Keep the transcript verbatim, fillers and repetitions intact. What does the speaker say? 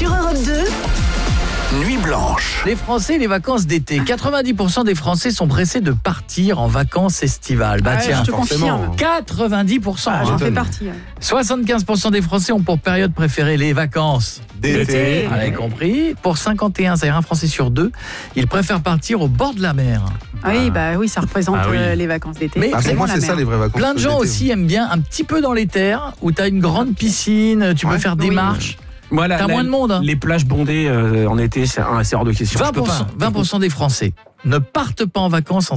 Sur Europe deux, Nuit blanche. Les Français et les vacances d'été. quatre-vingt-dix pour cent des Français sont pressés de partir en vacances estivales. Bah Ah, tiens, je te confirme. quatre-vingt-dix pour cent. Ah, hein. j'en fais partie. ouais. soixante-quinze pour cent des Français ont pour période préférée les vacances. D'été. Vous avez compris. Pour cinquante et un, c'est-à-dire un Français sur deux, ils préfèrent partir au bord de la mer. Ah oui, bah oui, ça représente Ah oui. euh, les vacances d'été. Mais Ah, pour Vraiment moi, la c'est mer. ça les vraies vacances. Plein de gens d'été. aussi aiment bien un petit peu dans les terres, où tu as une grande piscine, tu peux Ouais. faire des Oui. marches. Moi, la- T'as la- moins de monde, hein. Les plages bondées euh, en été, c'est, ah, c'est hors de question. Je vingt peux pour cent, pas. vingt pour cent des Français ne partent pas en vacances en